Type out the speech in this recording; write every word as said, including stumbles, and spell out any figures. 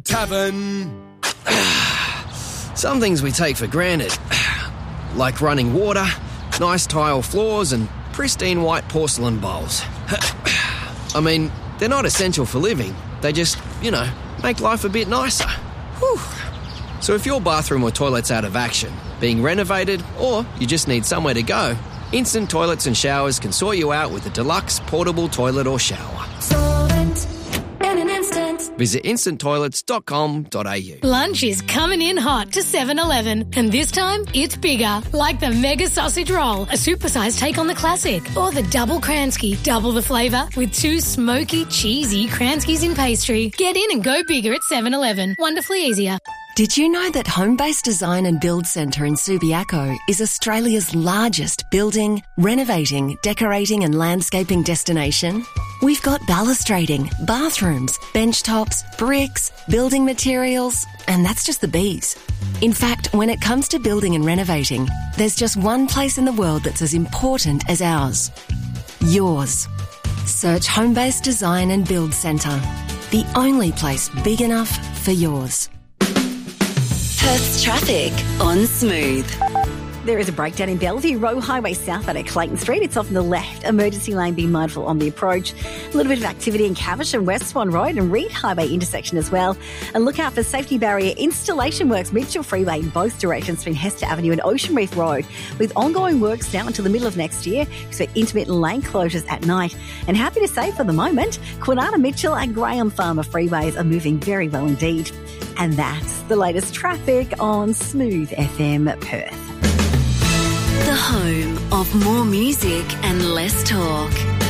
Tavern. Some things we take for granted, like running water, nice tile floors and pristine white porcelain bowls. I mean, they're not essential for living. They just, you know, make life a bit nicer. Whew. So if your bathroom or toilet's out of action, being renovated, or you just need somewhere to go, Instant Toilets and Showers can sort you out with a deluxe portable toilet or shower. Solvent in an instant. Visit instant toilets dot com dot a u. Lunch is coming in hot to seven eleven, and this time it's bigger, like the Mega Sausage Roll, a supersized take on the classic, or the Double Kransky, double the flavour with two smoky, cheesy Kranskys in pastry. Get in and go bigger at seven eleven. Wonderfully easier. Did you know that Homebase Design and Build Centre in Subiaco is Australia's largest building, renovating, decorating and landscaping destination? We've got balustrading, bathrooms, bench tops, bricks, building materials, and that's just the bees. In fact, when it comes to building and renovating, there's just one place in the world that's as important as ours. Yours. Search Homebase Design and Build Centre. The only place big enough for yours. Perth's traffic on Smooth. There is a breakdown in Bellevue, Roe Highway south at Clayton Street. It's off in the left. Emergency lane, be mindful on the approach. A little bit of activity in Caversham, West Swan Road and Reed Highway intersection as well. And look out for safety barrier installation works, Mitchell Freeway in both directions between Hester Avenue and Ocean Reef Road, with ongoing works now until the middle of next year. Expect intermittent lane closures at night. And happy to say for the moment, Kwinana Mitchell and Graham Farmer freeways are moving very well indeed. And that's the latest traffic on Smooth F M Perth. The home of more music and less talk.